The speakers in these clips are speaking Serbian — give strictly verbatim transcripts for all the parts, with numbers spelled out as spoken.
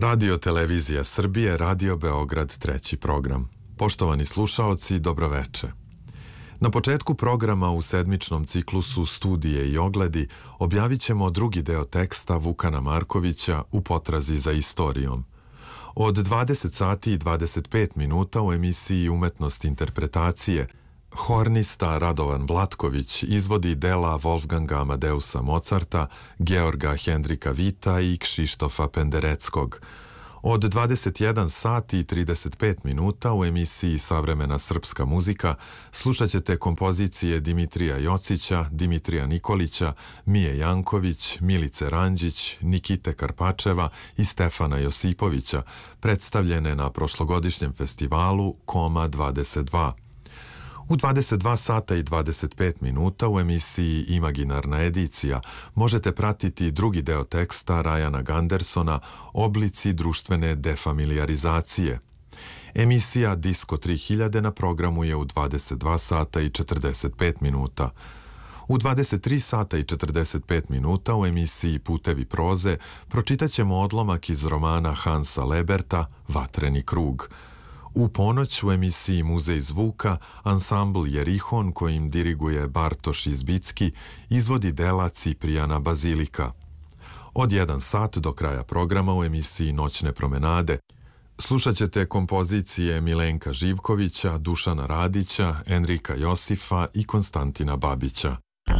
Radio Televizija Srbije, Radio Beograd, treći program. Poštovani slušaoci, dobroveče. Na početku programa u sedmičnom ciklusu Studije i ogledi objavit ćemo drugi deo teksta Vukana Markovića U potrazi za istorijom. Od dvadeset sati i dvadeset pet minuta u emisiji Umetnost interpretacije hornista Radovan Vlatković izvodi dela Wolfganga Amadeusa Mozarta, Georga Hendrika Vita i Kšištofa Pendereckog. Od dvadeset jedan sati i trideset pet minuta u emisiji Savremena srpska muzika slušat ćete kompozicije Dimitrija Jocića, Dimitrija Nikolića, Mije Janković, Milice Ranđić, Nikite Karpačeva i Stefana Josipovića, predstavljene na prošlogodišnjem festivalu Koma dvadeset dva. U dvadeset dva sata i dvadeset pet minuta u emisiji Imaginarna edicija možete pratiti drugi deo teksta Rajana Gandersona Oblici društvene defamiliarizacije. Emisija Disko tri hiljade na programu je u dvadeset dva sata i četrdeset pet minuta. U dvadeset tri sata i četrdeset pet minuta u emisiji Putevi proze pročitat ćemo odlomak iz romana Hansa Leberta Vatreni krug. U ponoć u emisiji Muzej zvuka ansambl Jerihon, kojim diriguje Bartoš Izbicki, izvodi dela Ciprijana Bazilika. Od jedan sat do kraja programa u emisiji Noćne promenade slušat ćete kompozicije Milenka Živkovića, Dušana Radića, Enrika Josifa i Konstantina Babića.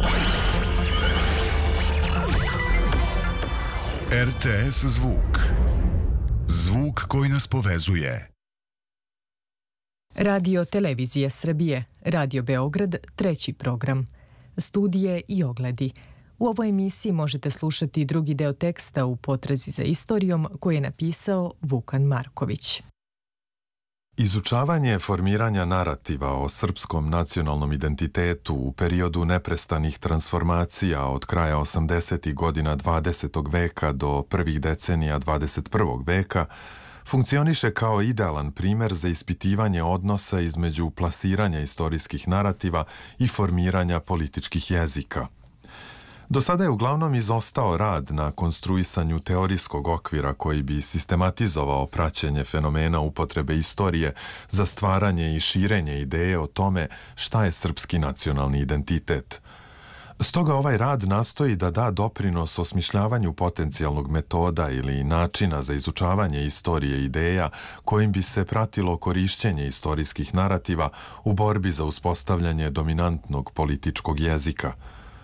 R T S Zvuk. Zvuk koji nas povezuje. Radio Televizija Srbije, Radio Beograd, treći program. Studije i ogledi. U ovoj emisiji možete slušati drugi deo teksta U potrazi za istorijom koji je napisao Vukan Marković. Izučavanje formiranja narativa o srpskom nacionalnom identitetu u periodu neprestanih transformacija od kraja osamdesetih godina dvadesetog veka do prvih decenija dvadeset prvog veka funkcioniše kao idealan primer za ispitivanje odnosa između plasiranja istorijskih narativa i formiranja političkih jezika. Do sada je uglavnom izostao rad na konstruisanju teorijskog okvira koji bi sistematizovao praćenje fenomena upotrebe istorije za stvaranje i širenje ideje o tome šta je srpski nacionalni identitet. Stoga ovaj rad nastoji da da doprinos osmišljavanju potencijalnog metoda ili načina za izučavanje istorije ideja kojim bi se pratilo korišćenje istorijskih narativa u borbi za uspostavljanje dominantnog političkog jezika.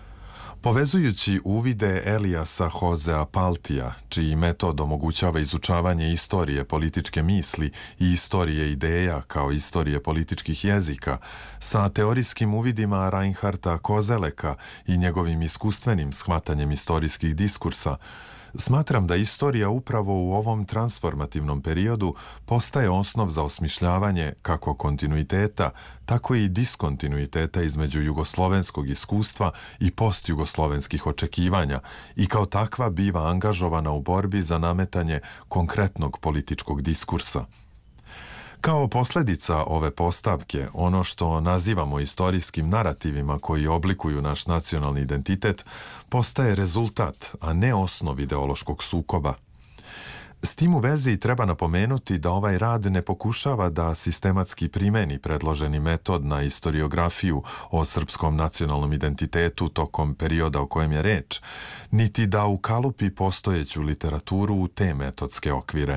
Povezujući uvide Eliasa Hosea Paltija, čiji metod omogućava izučavanje istorije političke misli i istorije ideja kao istorije političkih jezika, sa teorijskim uvidima Reinharda Kozeleka i njegovim iskustvenim shvatanjem istorijskih diskursa, smatram da istorija upravo u ovom transformativnom periodu postaje osnov za osmišljavanje kako kontinuiteta, tako i diskontinuiteta između jugoslovenskog iskustva i postjugoslovenskih očekivanja i kao takva biva angažovana u borbi za nametanje konkretnog političkog diskursa. Kao posljedica ove postavke, ono što nazivamo istorijskim narativima koji oblikuju naš nacionalni identitet, postaje rezultat, a ne osnov ideološkog sukoba. S tim u vezi treba napomenuti da ovaj rad ne pokušava da sistematski primeni predloženi metod na istoriografiju o srpskom nacionalnom identitetu tokom perioda o kojem je reč, niti da ukalupi postojeću literaturu u te metodske okvire.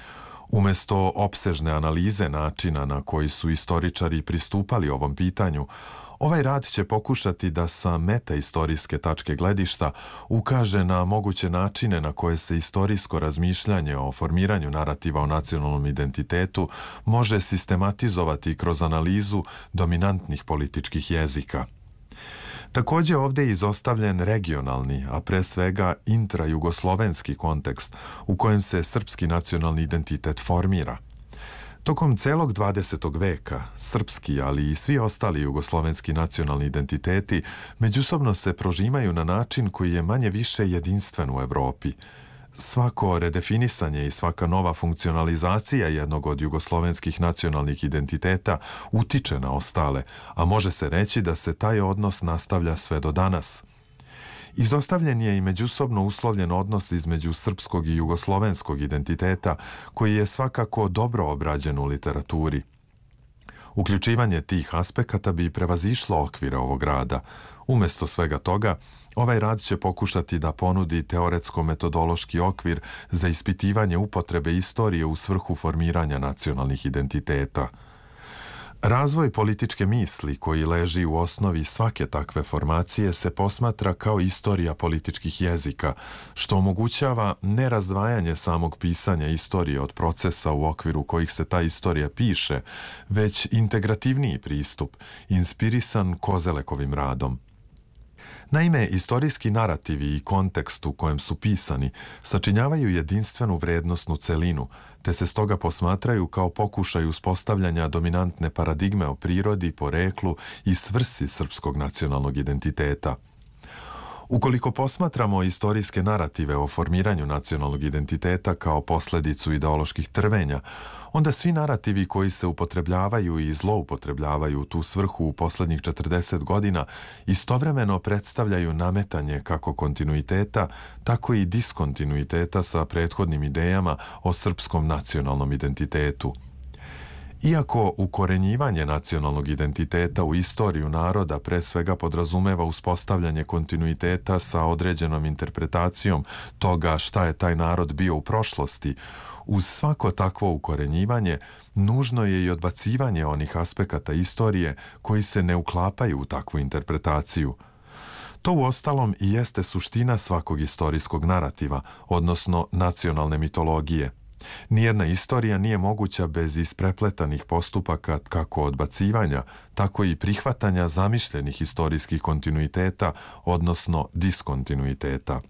Umesto opsežne analize načina na koji su istoričari pristupali ovom pitanju, ovaj rad će pokušati da sa metaistorijske tačke gledišta ukaže na moguće načine na koje se istorijsko razmišljanje o formiranju narativa o nacionalnom identitetu može sistematizovati kroz analizu dominantnih političkih jezika. Također ovdje je izostavljen regionalni, a pre svega intrajugoslovenski kontekst u kojem se srpski nacionalni identitet formira. Tokom celog dvadesetog veka, srpski, ali i svi ostali jugoslovenski nacionalni identiteti međusobno se prožimaju na način koji je manje više jedinstven u Evropi. Svako redefinisanje i svaka nova funkcionalizacija jednog od jugoslovenskih nacionalnih identiteta utiče na ostale, a može se reći da se taj odnos nastavlja sve do danas. Izostavljen je i međusobno uslovljen odnos između srpskog i jugoslovenskog identiteta, koji je svakako dobro obrađen u literaturi. Uključivanje tih aspekata bi prevazišlo okvire ovog rada. Umjesto svega toga, ovaj rad će pokušati da ponudi teoretsko-metodološki okvir za ispitivanje upotrebe istorije u svrhu formiranja nacionalnih identiteta. Razvoj političke misli koji leži u osnovi svake takve formacije se posmatra kao istorija političkih jezika, što omogućava ne razdvajanje samog pisanja istorije od procesa u okviru kojih se ta istorija piše, već integrativniji pristup, inspirisan Kozelekovim radom. Naime, istorijski narativi i kontekst u kojem su pisani sačinjavaju jedinstvenu vrednosnu celinu, te se stoga posmatraju kao pokušaj uspostavljanja dominantne paradigme o prirodi, poreklu i svrsi srpskog nacionalnog identiteta. Ukoliko posmatramo istorijske narative o formiranju nacionalnog identiteta kao posledicu ideoloških trvenja, onda svi narativi koji se upotrebljavaju i zloupotrebljavaju u tu svrhu u poslednjih četrdeset godina istovremeno predstavljaju nametanje kako kontinuiteta, tako i diskontinuiteta sa prethodnim idejama o srpskom nacionalnom identitetu. Iako ukorenjivanje nacionalnog identiteta u istoriju naroda pre svega podrazumeva uspostavljanje kontinuiteta sa određenom interpretacijom toga šta je taj narod bio u prošlosti, uz svako takvo ukorenjivanje nužno je i odbacivanje onih aspekata istorije koji se ne uklapaju u takvu interpretaciju. To uostalom i jeste suština svakog istorijskog narativa, odnosno nacionalne mitologije. Nijedna istorija nije moguća bez isprepletanih postupaka kako odbacivanja, tako i prihvatanja zamišljenih istorijskih kontinuiteta, odnosno diskontinuiteta.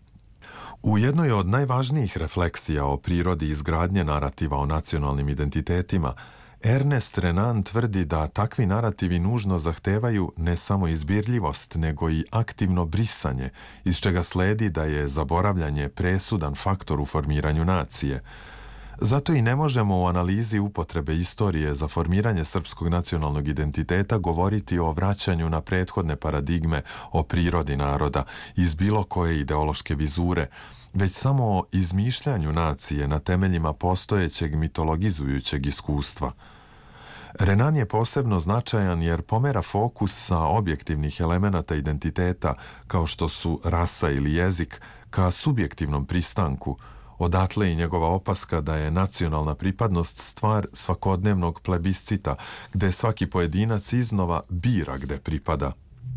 U jednoj od najvažnijih refleksija o prirodi izgradnje narativa o nacionalnim identitetima, Ernest Renan tvrdi da takvi narativi nužno zahtevaju ne samo izbirljivost, nego i aktivno brisanje, iz čega sledi da je zaboravljanje presudan faktor u formiranju nacije. Zato i ne možemo u analizi upotrebe istorije za formiranje srpskog nacionalnog identiteta govoriti o vraćanju na prethodne paradigme o prirodi naroda iz bilo koje ideološke vizure, već samo o izmišljanju nacije na temeljima postojećeg mitologizujućeg iskustva. Renan je posebno značajan jer pomera fokus sa objektivnih elemenata identiteta, kao što su rasa ili jezik, ka subjektivnom pristanku. Odatle i njegova opaska da je nacionalna pripadnost stvar svakodnevnog plebiscita, gde svaki pojedinac iznova bira gde pripada.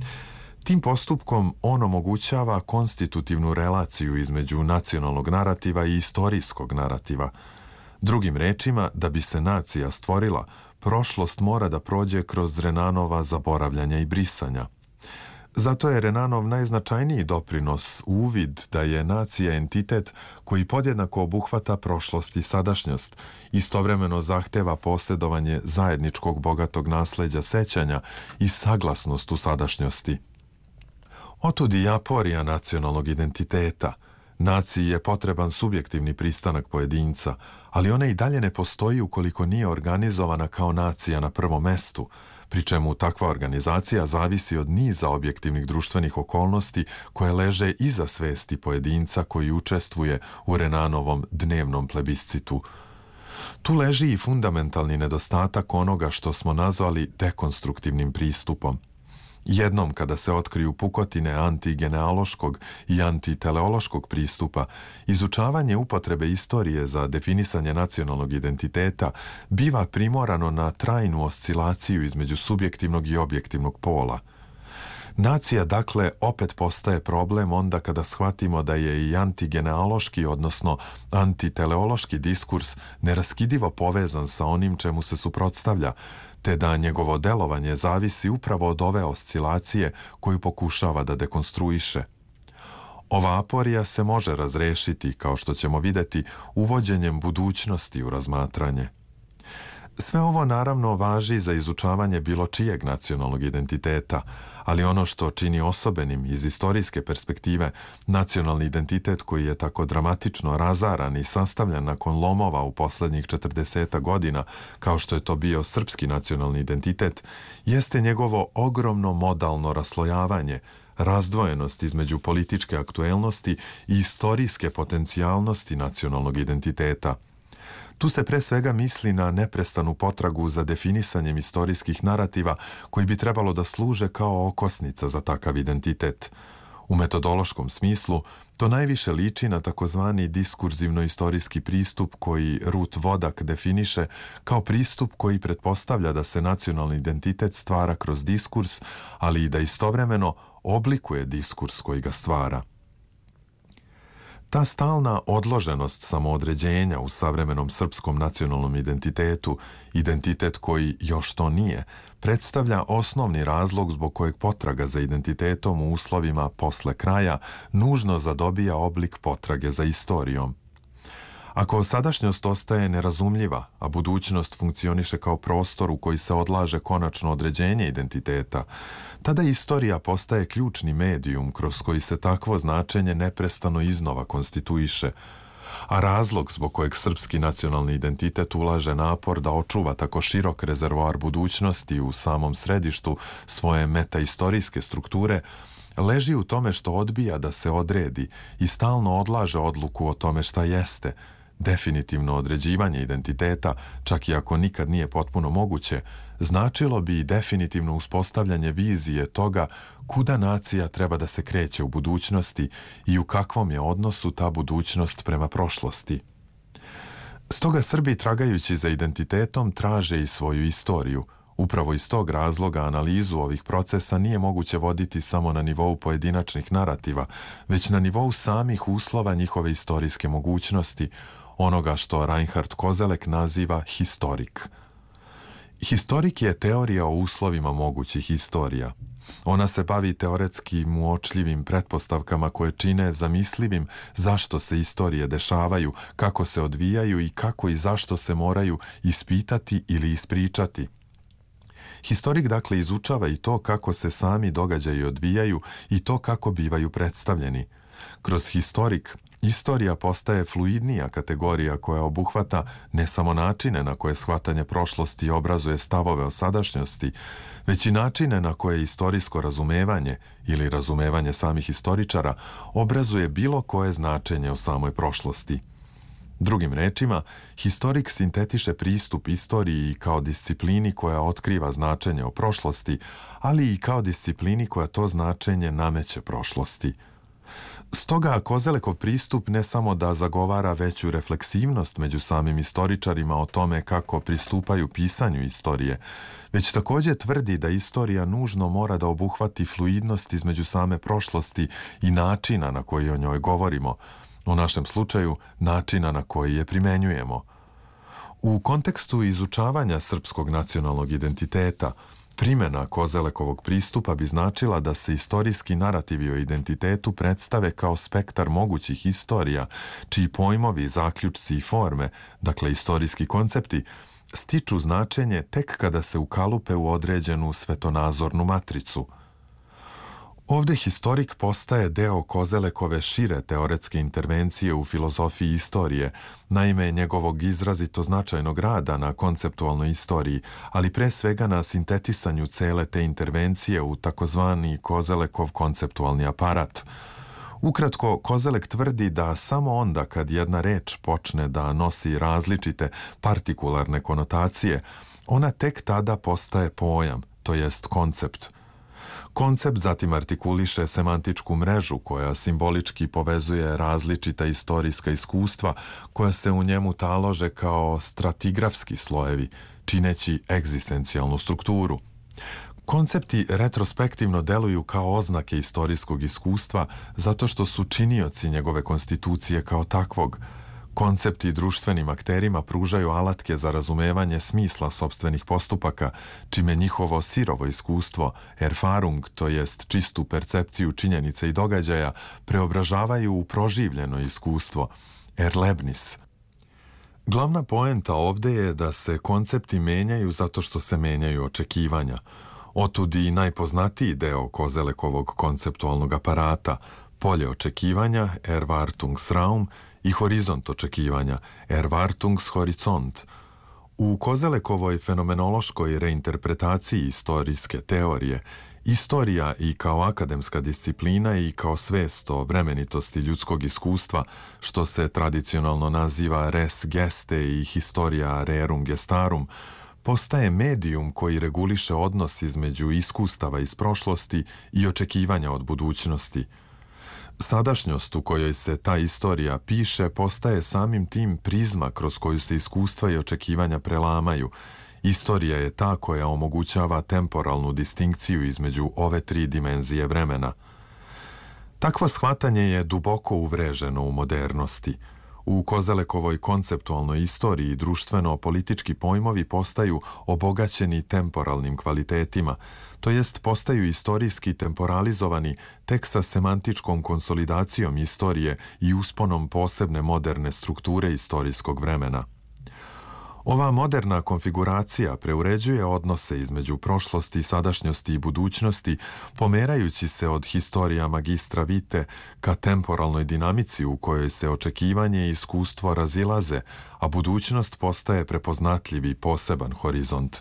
Tim postupkom on omogućava konstitutivnu relaciju između nacionalnog narativa i istorijskog narativa. Drugim rečima, da bi se nacija stvorila, prošlost mora da prođe kroz Renanova zaboravljanja i brisanja. Zato je Renanov najznačajniji doprinos uvid da je nacija entitet koji podjednako obuhvata prošlost i sadašnjost, istovremeno zahteva posjedovanje zajedničkog bogatog nasleđa sećanja i saglasnost u sadašnjosti. Otud i aporija nacionalnog identiteta. Naciji je potreban subjektivni pristanak pojedinca, ali ona i dalje ne postoji ukoliko nije organizovana kao nacija na prvom mestu, pri čemu takva organizacija zavisi od niza objektivnih društvenih okolnosti koje leže iza svesti pojedinca koji učestvuje u Renanovom dnevnom plebiscitu. Tu leži i fundamentalni nedostatak onoga što smo nazvali dekonstruktivnim pristupom. Jednom kada se otkriju pukotine antigenealoškog i antiteleološkog pristupa, izučavanje upotrebe istorije za definisanje nacionalnog identiteta biva primorano na trajnu oscilaciju između subjektivnog i objektivnog pola. Nacija, dakle, opet postaje problem onda kada shvatimo da je i antigenealoški, odnosno antiteleološki diskurs neraskidivo povezan sa onim čemu se suprotstavlja, te da njegovo delovanje zavisi upravo od ove oscilacije koju pokušava da dekonstruiše. Ova aporija se može razrešiti, kao što ćemo vidjeti, uvođenjem budućnosti u razmatranje. Sve ovo naravno važi za izučavanje bilo čijeg nacionalnog identiteta, ali ono što čini osobenim iz istorijske perspektive nacionalni identitet koji je tako dramatično razaran i sastavljan nakon lomova u poslednjih četrdeseta godina, kao što je to bio srpski nacionalni identitet, jeste njegovo ogromno modalno raslojavanje, razdvojenost između političke aktuelnosti i istorijske potencijalnosti nacionalnog identiteta. Tu se pre svega misli na neprestanu potragu za definisanjem istorijskih narativa koji bi trebalo da služe kao okosnica za takav identitet. U metodološkom smislu, to najviše liči na takozvani diskurzivno-istorijski pristup koji Ruth Wodak definiše kao pristup koji pretpostavlja da se nacionalni identitet stvara kroz diskurs, ali i da istovremeno oblikuje diskurs koji ga stvara. Ta stalna odloženost samoodređenja u savremenom srpskom nacionalnom identitetu, identitet koji još to nije, predstavlja osnovni razlog zbog kojeg potraga za identitetom u uslovima posle kraja nužno zadobija oblik potrage za istorijom. Ako sadašnjost ostaje nerazumljiva, a budućnost funkcioniše kao prostor u koji se odlaže konačno određenje identiteta, tada istorija postaje ključni medijum kroz koji se takvo značenje neprestano iznova konstituiše, a razlog zbog kojeg srpski nacionalni identitet ulaže napor da očuva tako širok rezervoar budućnosti u samom središtu svoje metaistorijske strukture leži u tome što odbija da se odredi i stalno odlaže odluku o tome šta jeste. Definitivno određivanje identiteta, čak i ako nikad nije potpuno moguće, značilo bi i definitivno uspostavljanje vizije toga kuda nacija treba da se kreće u budućnosti i u kakvom je odnosu ta budućnost prema prošlosti. Stoga Srbi, tragajući za identitetom, traže i svoju istoriju. Upravo iz tog razloga analizu ovih procesa nije moguće voditi samo na nivou pojedinačnih narativa, već na nivou samih uslova njihove istorijske mogućnosti, onoga što Reinhard Kozelek naziva historik. Historik je teorija o uslovima mogućih istorija. Ona se bavi teoretskim uočljivim pretpostavkama koje čine zamislivim zašto se istorije dešavaju, kako se odvijaju i kako i zašto se moraju ispitati ili ispričati. Historik dakle izučava i to kako se sami događaji odvijaju i to kako bivaju predstavljeni. Kroz historik, istorija postaje fluidnija kategorija koja obuhvata ne samo načine na koje shvatanje prošlosti obrazuje stavove o sadašnjosti, već i načine na koje istorijsko razumevanje ili razumevanje samih historičara obrazuje bilo koje značenje o samoj prošlosti. Drugim rečima, historik sintetiše pristup istoriji kao disciplini koja otkriva značenje o prošlosti, ali i kao disciplini koja to značenje nameće prošlosti. Stoga Kozelekov pristup ne samo da zagovara veću refleksivnost među samim istoričarima o tome kako pristupaju pisanju istorije, već također tvrdi da istorija nužno mora da obuhvati fluidnost između same prošlosti i načina na koji o njoj govorimo, u našem slučaju načina na koji je primenjujemo. U kontekstu izučavanja srpskog nacionalnog identiteta, primjena Kozelekovog pristupa bi značila da se istorijski narativi o identitetu predstave kao spektar mogućih istorija, čiji pojmovi, zaključci i forme, dakle istorijski koncepti, stiču značenje tek kada se ukalupe u određenu svetonazornu matricu. Ovdje historik postaje deo Kozelekove šire teoretske intervencije u filozofiji istorije, naime njegovog izrazito značajnog rada na konceptualnoj istoriji, ali pre svega na sintetisanju cele te intervencije u takozvani Kozelekov konceptualni aparat. Ukratko, Kozelek tvrdi da samo onda kad jedna reč počne da nosi različite partikularne konotacije, ona tek tada postaje pojam, to jest koncept. Koncept zatim artikuliše semantičku mrežu koja simbolički povezuje različita istorijska iskustva koja se u njemu talože kao stratigrafski slojevi, čineći egzistencijalnu strukturu. Koncepti retrospektivno deluju kao oznake istorijskog iskustva zato što su činioci njegove konstitucije kao takvog. Koncepti društvenim akterima pružaju alatke za razumevanje smisla sopstvenih postupaka, čime njihovo sirovo iskustvo, erfahrung, to jest čistu percepciju činjenice i događaja, preobražavaju u proživljeno iskustvo, erlebnis. Glavna poenta ovdje je da se koncepti menjaju zato što se menjaju očekivanja. Otud i najpoznatiji deo Kozelekovog konceptualnog aparata, polje očekivanja, Erwartungsraum, i horizont očekivanja, Erwartungshorizont. U Kozelekovoj fenomenološkoj reinterpretaciji istorijske teorije, Istorija i kao akademska disciplina i kao svest o vremenitosti ljudskog iskustva, što se tradicionalno naziva res geste i historia rerum gestarum, postaje medijum koji reguliše odnos između iskustava iz prošlosti i očekivanja od budućnosti. Sadašnjost u kojoj se ta istorija piše postaje samim tim prizma kroz koju se iskustva i očekivanja prelamaju. Istorija je ta koja omogućava temporalnu distinkciju između ove tri dimenzije vremena. Takvo shvatanje je duboko uvreženo u modernosti. U Kozelekovoj konceptualnoj istoriji društveno-politički pojmovi postaju obogaćeni temporalnim kvalitetima, to jest postaju istorijski temporalizovani tek sa semantičkom konsolidacijom istorije i usponom posebne moderne strukture istorijskog vremena. Ova moderna konfiguracija preuređuje odnose između prošlosti, sadašnjosti i budućnosti, pomerajući se od historija magistra vite ka temporalnoj dinamici u kojoj se očekivanje i iskustvo razilaze, a budućnost postaje prepoznatljivi poseban horizont.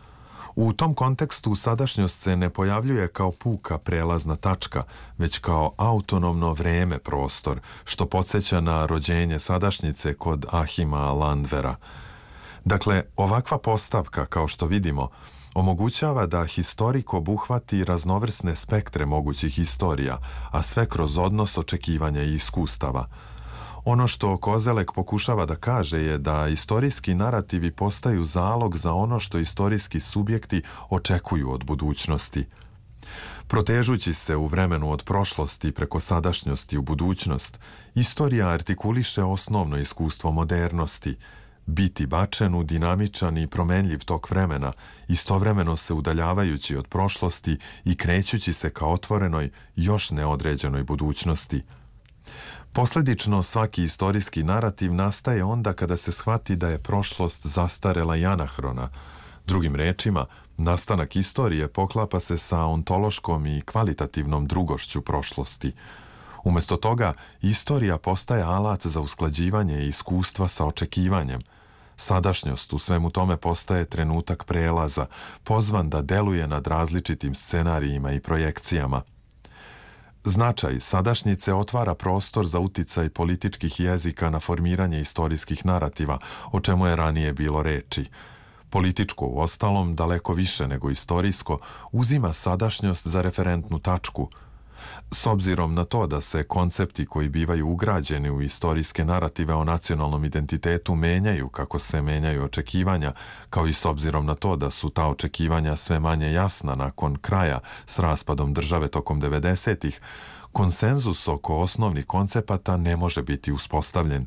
U tom kontekstu sadašnjost se ne pojavljuje kao puka prelazna tačka, već kao autonomno vreme prostor, što podsjeća na rođenje sadašnjice kod Achima Landvera. Dakle, ovakva postavka, kao što vidimo, omogućava da historik obuhvati raznovrsne spektre mogućih historija, a sve kroz odnos očekivanja i iskustava. Ono što Kozelek pokušava da kaže je da istorijski narativi postaju zalog za ono što istorijski subjekti očekuju od budućnosti. Protežući se u vremenu od prošlosti preko sadašnjosti u budućnost, istorija artikuliše osnovno iskustvo modernosti, biti bačen u dinamičan i promenljiv tok vremena, istovremeno se udaljavajući od prošlosti i krećući se ka otvorenoj, još neodređenoj budućnosti. Posledično, svaki istorijski narativ nastaje onda kada se shvati da je prošlost zastarela i anahrona. Drugim rečima, nastanak istorije poklapa se sa ontološkom i kvalitativnom drugošću prošlosti. Umjesto toga, istorija postaje alat za usklađivanje iskustva sa očekivanjem. Sadašnjost u svemu tome postaje trenutak prelaza, pozvan da deluje nad različitim scenarijima i projekcijama. Značaj sadašnjice otvara prostor za uticaj političkih jezika na formiranje istorijskih narativa, o čemu je ranije bilo reči. Političko, u ostalom, daleko više nego istorijsko, uzima sadašnjost za referentnu tačku. S obzirom na to da se koncepti koji bivaju ugrađeni u istorijske narative o nacionalnom identitetu menjaju kako se menjaju očekivanja, kao i s obzirom na to da su ta očekivanja sve manje jasna nakon kraja s raspadom države tokom devedesetih, konsenzus oko osnovnih koncepata ne može biti uspostavljen.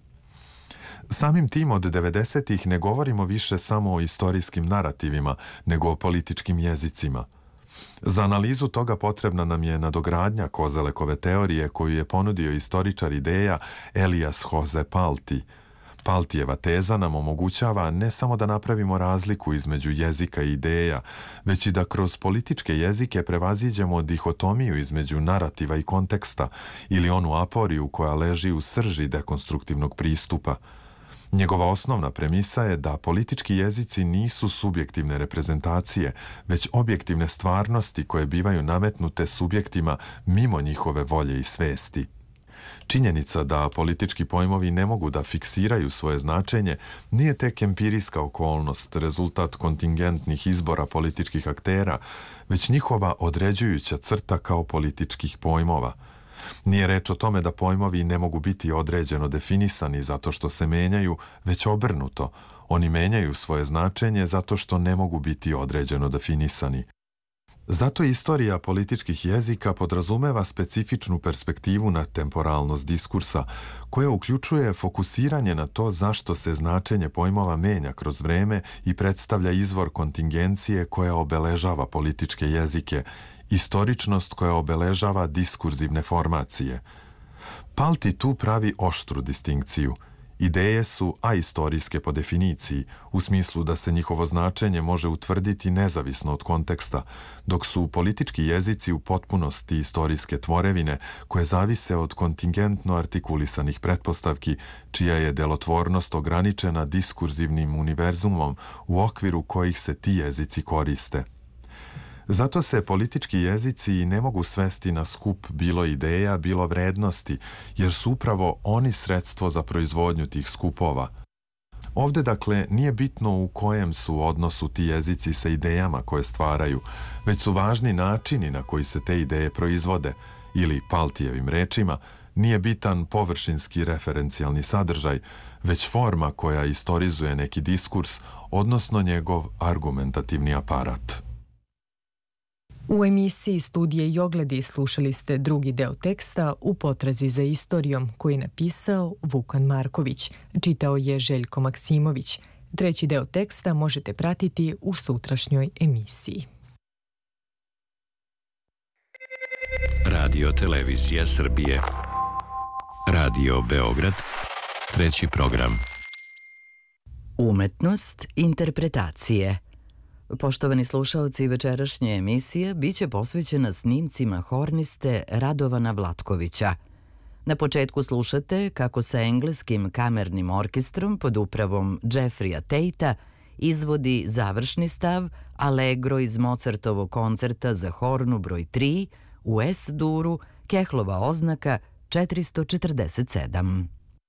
Samim tim od devedesetih ne govorimo više samo o istorijskim narativima, nego o političkim jezicima. Za analizu toga potrebna nam je nadogradnja Kozelekove teorije koju je ponudio istoričar ideja Elias Jose Palti. Paltijeva teza nam omogućava ne samo da napravimo razliku između jezika i ideja, već i da kroz političke jezike prevaziđemo dihotomiju između narativa i konteksta ili onu aporiju koja leži u srži dekonstruktivnog pristupa. Njegova osnovna premisa je da politički jezici nisu subjektivne reprezentacije, već objektivne stvarnosti koje bivaju nametnute subjektima mimo njihove volje i svesti. Činjenica da politički pojmovi ne mogu da fiksiraju svoje značenje nije tek empirijska okolnost, rezultat kontingentnih izbora političkih aktera, već njihova određujuća crta kao političkih pojmova. Nije reč o tome da pojmovi ne mogu biti određeno definisani zato što se menjaju, već obrnuto. Oni menjaju svoje značenje zato što ne mogu biti određeno definisani. Zato istorija političkih jezika podrazumeva specifičnu perspektivu na temporalnost diskursa, koja uključuje fokusiranje na to zašto se značenje pojmova menja kroz vreme i predstavlja izvor kontingencije koja obeležava političke jezike, istoričnost koja obeležava diskurzivne formacije. Palti tu pravi oštru distinkciju. Ideje su aistorijske po definiciji, u smislu da se njihovo značenje može utvrditi nezavisno od konteksta, dok su politički jezici u potpunosti istorijske tvorevine koje zavise od kontingentno artikulisanih pretpostavki, čija je delotvornost ograničena diskurzivnim univerzumom u okviru kojih se ti jezici koriste. Zato se politički jezici ne mogu svesti na skup bilo ideja, bilo vrednosti, jer su upravo oni sredstvo za proizvodnju tih skupova. Ovde, dakle, nije bitno u kojem su odnosu ti jezici sa idejama koje stvaraju, već su važni načini na koji se te ideje proizvode, ili Paltijevim rečima, nije bitan površinski referencijalni sadržaj, već forma koja istorizuje neki diskurs, odnosno njegov argumentativni aparat. U emisiji Studije i ogledi slušali ste drugi deo teksta U potrazi za istorijom koji je napisao Vukan Marković, čitao je Željko Maksimović. Treći deo teksta možete pratiti u sutrašnjoj emisiji. Radio Televizija Srbije. Radio Beograd. Treći program. Umetnost interpretacije. Poštovani slušaoci, večerašnje emisije biće posvećena snimcima horniste Radovana Vlatkovića. Na početku slušate kako sa engleskim kamernim orkestrom pod upravom Jeffreya Tatea izvodi završni stav Allegro iz Mozartovog koncerta za hornu broj tri u es-duru, Kehlova oznaka četiristo četrdeset sedam.